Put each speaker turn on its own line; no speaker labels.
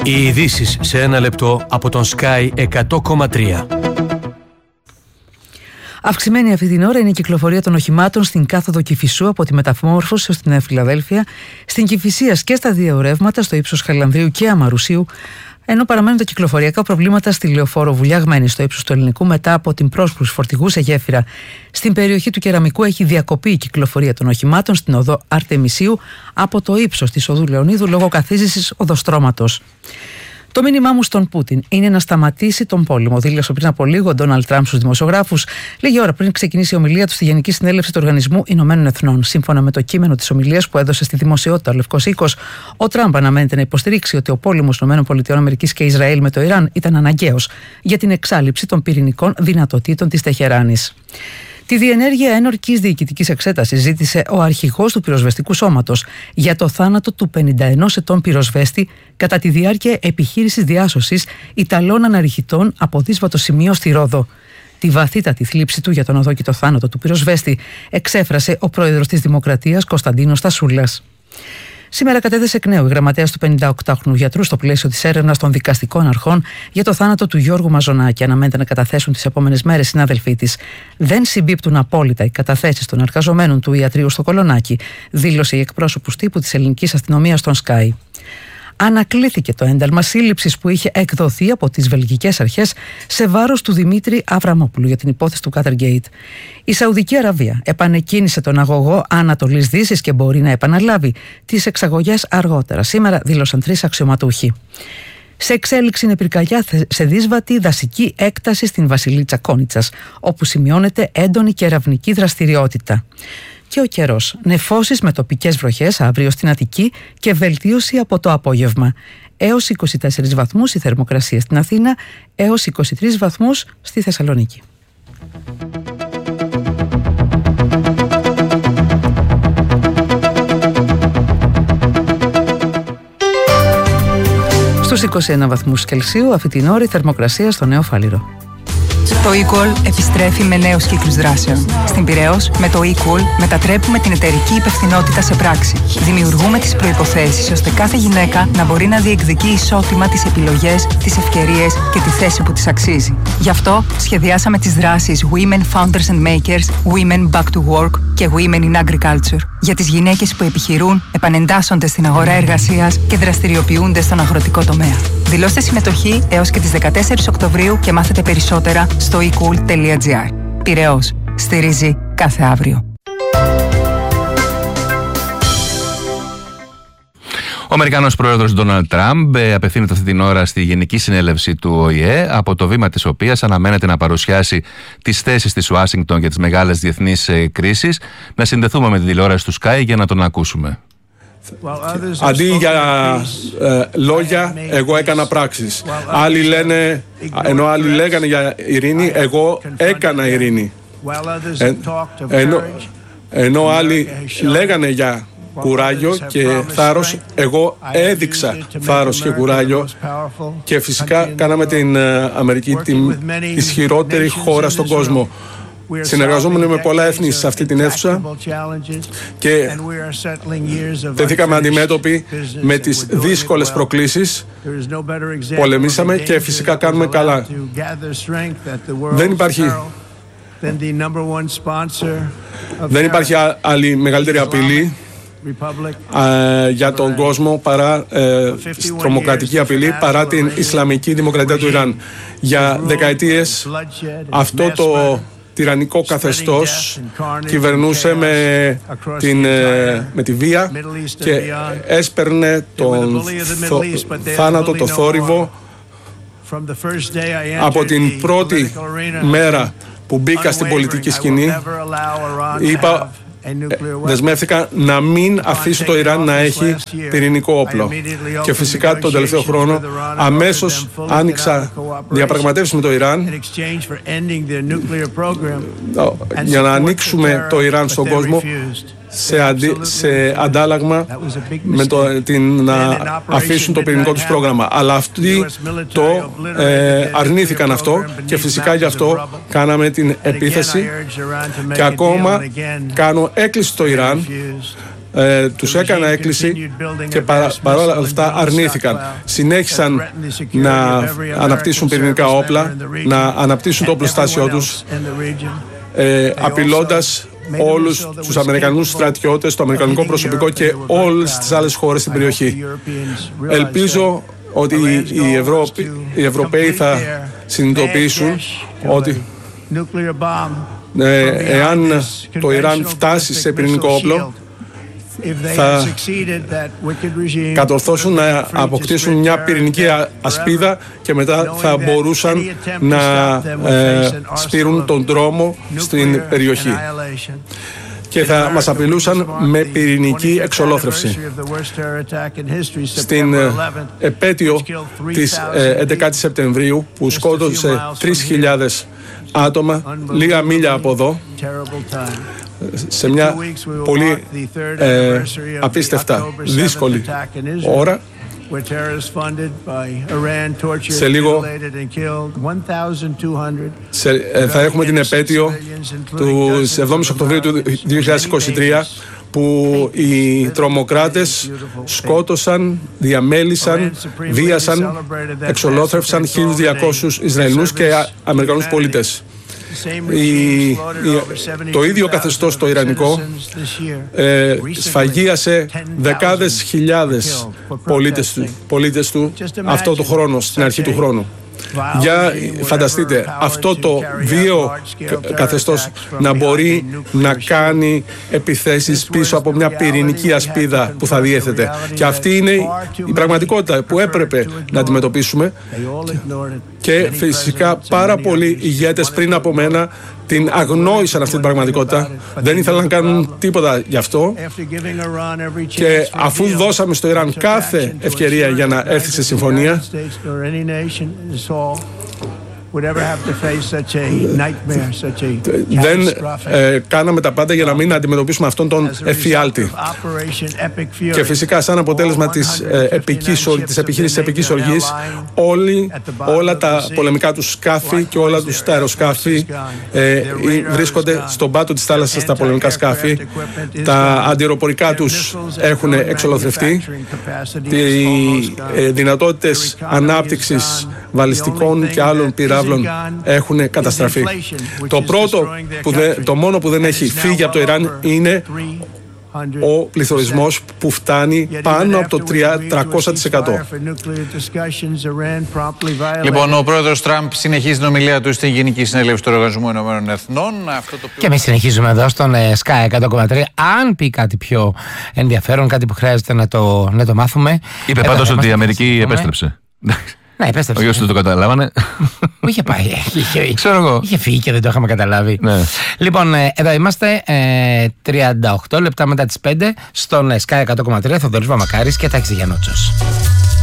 Οι ειδήσεις σε ένα λεπτό από τον Sky 100,3.
Αυξημένη αυτή την ώρα είναι η κυκλοφορία των οχημάτων στην κάθοδο Κηφισού από τη Μεταμόρφωση ως τη Νέα Φιλαδέλφια, στην Κηφισίας και στα δύο ρεύματα στο ύψος Χαλανδρίου και Αμαρουσίου, ενώ παραμένουν τα κυκλοφοριακά προβλήματα στη Λεωφόρο Βουλιαγμένη στο ύψος του Ελληνικού μετά από την πρόσκληση φορτηγού σε γέφυρα. Στην περιοχή του Κεραμικού έχει διακοπεί η κυκλοφορία των οχημάτων στην οδό Αρτεμισίου από το ύψος της οδού Λεωνίδου λόγω καθίζησης οδοστρώματος. Το μήνυμά μου στον Πούτιν είναι να σταματήσει τον πόλεμο, δήλωσε πριν από λίγο ο Ντόναλντ Τραμπ στους δημοσιογράφους, λίγη ώρα πριν ξεκινήσει η ομιλία του στη Γενική Συνέλευση του Οργανισμού Ηνωμένων Εθνών. Σύμφωνα με το κείμενο της ομιλίας που έδωσε στη δημοσιότητα ο Λευκός Οίκος, ο Τραμπ αναμένεται να υποστηρίξει ότι ο πόλεμος ΗΠΑ και Ισραήλ με το Ιράν ήταν αναγκαίος για την εξάλειψη των πυρηνικών δυνατοτήτων της Τεχεράνης. Τη διενέργεια ένορκης διοικητικής εξέτασης ζήτησε ο αρχηγός του πυροσβεστικού σώματος για το θάνατο του 51 ετών πυροσβέστη κατά τη διάρκεια επιχείρησης διάσωσης Ιταλών αναρριχητών από δύσβατο σημείο στη Ρόδο. Τη βαθύτατη θλίψη του για τον αδόκητο θάνατο του πυροσβέστη εξέφρασε ο πρόεδρος της Δημοκρατίας Κωνσταντίνος Τασούλας. Σήμερα κατέθεσε εκ νέου η γραμματέας του 58χρονου γιατρού στο πλαίσιο της έρευνας των δικαστικών αρχών για το θάνατο του Γιώργου Μαζονάκη. Αναμένεται να καταθέσουν τις επόμενες μέρες συνάδελφοί της. Δεν συμπίπτουν απόλυτα οι καταθέσεις των εργαζομένων του ιατρείου στο Κολονάκι, δήλωσε η εκπρόσωπος τύπου της ελληνικής αστυνομίας στον Sky. Ανακλήθηκε το ένταλμα σύλληψης που είχε εκδοθεί από τις βελγικές αρχές σε βάρος του Δημήτρη Αβραμόπουλου για την υπόθεση του Qatargate. Η Σαουδική Αραβία επανεκκίνησε τον αγωγό Ανατολής Δύσης και μπορεί να επαναλάβει τις εξαγωγές αργότερα. Σήμερα δήλωσαν 3 αξιωματούχοι. Σε εξέλιξη είναι πυρκαγιά σε δύσβατη δασική έκταση στην Βασιλίτσα Κόνιτσας, όπου σημειώνεται έντονη κεραυνική δραστηριότητα. Και ο καιρός. Νεφώσεις με τοπικές βροχές αύριο στην Αττική και βελτίωση από το απόγευμα. Έως 24 βαθμούς η θερμοκρασία στην Αθήνα, έως 23 βαθμούς στη Θεσσαλονίκη. Στους 21 βαθμούς Κελσίου αυτή την ώρα η θερμοκρασία στο Νέο Φάληρο.
Το eQual επιστρέφει με νέους κύκλους δράσεων. Στην Πειραιώς, με το eQual μετατρέπουμε την εταιρική υπευθυνότητα σε πράξη. Δημιουργούμε τις προϋποθέσεις ώστε κάθε γυναίκα να μπορεί να διεκδικεί ισότιμα τις επιλογές, τις ευκαιρίες και τη θέση που της αξίζει. Γι' αυτό σχεδιάσαμε τις δράσεις Women Founders and Makers, Women Back to Work και Women in Agriculture. Για τις γυναίκες που επιχειρούν, επανεντάσσονται στην αγορά εργασίας και δραστηριοποιούνται στον αγροτικό τομέα. Δηλώστε συμμετοχή έως και τις 14 Οκτωβρίου και μάθετε περισσότερα στο ecool.gr. Πειραιώς. Στηρίζει κάθε αύριο.
Ο Αμερικανός πρόεδρος Ντόναλντ Τραμπ απευθύνεται αυτή την ώρα στη Γενική Συνέλευση του ΟΗΕ, από το βήμα της οποίας αναμένεται να παρουσιάσει τις θέσεις της Ουάσιγκτον για τις μεγάλες διεθνείς κρίσεις. Να συνδεθούμε με τη τηλεόραση του Sky για να τον ακούσουμε.
Αντί για λόγια, εγώ έκανα πράξεις. Άλλοι λένε, ενώ άλλοι λέγανε για ειρήνη, εγώ έκανα ειρήνη. Ενώ άλλοι λέγανε για κουράγιο και θάρρος, εγώ έδειξα θάρρος και κουράγιο και φυσικά κάναμε την Αμερική την ισχυρότερη χώρα στον κόσμο. Συνεργαζόμενοι με πολλά έθνη σε αυτή την αίθουσα και τεθήκαμε αντιμέτωποι με τις δύσκολες προκλήσεις, πολεμήσαμε και φυσικά κάνουμε καλά. Δεν υπάρχει άλλη μεγαλύτερη απειλή για τον κόσμο παρά τρομοκρατική απειλή παρά την Ισλαμική Δημοκρατία του Ιράν. Για δεκαετίες αυτό το τυραννικό καθεστώς κυβερνούσε με τη βία και έσπερνε τον θάνατο, το θόρυβο. Από την πρώτη μέρα που μπήκα στην πολιτική σκηνή δεσμεύτηκα να μην αφήσω το Ιράν να έχει πυρηνικό όπλο. Και φυσικά τον τελευταίο χρόνο αμέσως άνοιξα διαπραγματεύσεις με το Ιράν για να ανοίξουμε το Ιράν στον κόσμο σε αντάλλαγμα με να αφήσουν το πυρηνικό τους πρόγραμμα. Αλλά αυτοί το αρνήθηκαν αυτό και φυσικά γι' αυτό κάναμε την επίθεση και ακόμα κάνω έκκληση στο Ιράν τους έκανα έκκληση και παρόλα αυτά αρνήθηκαν. Συνέχισαν να αναπτύσσουν πυρηνικά όπλα, να αναπτύσσουν το οπλοστάσιο τους, απειλώντας όλους τους Αμερικανούς στρατιώτες, το αμερικανικό προσωπικό και όλες τις άλλες χώρες στην περιοχή. Ελπίζω ότι οι Ευρωπαίοι θα συνειδητοποιήσουν ότι εάν το Ιράν φτάσει σε πυρηνικό όπλο, θα κατορθώσουν να αποκτήσουν μια πυρηνική ασπίδα και μετά θα μπορούσαν να σπείρουν τον δρόμο στην περιοχή και θα μας απειλούσαν με πυρηνική εξολόθρευση. Στην επέτειο της 11ης Σεπτεμβρίου, που σκότωσε 3.000 άτομα λίγα μίλια από εδώ, σε μια πολύ απίστευτα δύσκολη ώρα, σε λίγο θα έχουμε την επέτειο του 7 Οκτωβρίου του 2023, που οι τρομοκράτες σκότωσαν, διαμέλυσαν, βίασαν, εξολόθρευσαν 1.200 Ισραηλινούς και Αμερικανούς πολίτες. Το ίδιο καθεστώς το Ιρανικό σφαγίασε δεκάδες χιλιάδες πολίτες του αυτό το χρόνο, στην αρχή του χρόνου. Για φανταστείτε αυτό το βίαιο καθεστώς να μπορεί να κάνει επιθέσεις πίσω από μια πυρηνική ασπίδα που θα διέθετε. Και αυτή είναι η πραγματικότητα που έπρεπε να αντιμετωπίσουμε, και φυσικά πάρα πολλοί ηγέτες πριν από μένα την αγνόησαν αυτή την πραγματικότητα, δεν ήθελαν να κάνουν τίποτα γι' αυτό, και αφού δώσαμε στο Ιράν κάθε ευκαιρία για να έρθει σε συμφωνία, δεν κάναμε τα πάντα για να μην αντιμετωπίσουμε αυτόν τον εφιάλτη. Και φυσικά σαν αποτέλεσμα της επιχείρησης επικής οργής, όλα τα πολεμικά τους σκάφη και όλα τους τα αεροσκάφη βρίσκονται στον πάτο της θάλασσας, τα πολεμικά σκάφη. Τα αντιεροπορικά τους έχουν εξολοθρευτεί. Οι δυνατότητες ανάπτυξης βαλιστικών και άλλων πυράβλων έχουν καταστραφεί. Το μόνο που δεν έχει φύγει από το Ιράν είναι ο πληθωρισμός που φτάνει πάνω από το 300%.
Λοιπόν, ο πρόεδρος Τραμπ συνεχίζει την ομιλία του στην Γενική Συνέλευση του Οργανισμού Ηνωμένων Εθνών.
Και εμείς συνεχίζουμε εδώ στον Sky 100,3. Αν πει κάτι πιο ενδιαφέρον, κάτι που χρειάζεται να το μάθουμε.
Είπε πάντως ότι η Αμερική επέστρεψε.
Ναι, επέστρεψε.
Όχι όσοι δεν το καταλάβανε.
Πού είχε πάει,
ξέρω εγώ.
Είχε φύγει και δεν το είχαμε καταλάβει.
Ναι.
Λοιπόν, εδώ είμαστε 38 λεπτά μετά τις 5 στον Sky 100,3. Θοδωρής Βαμακάρης και Τάκης Γιαννότσος.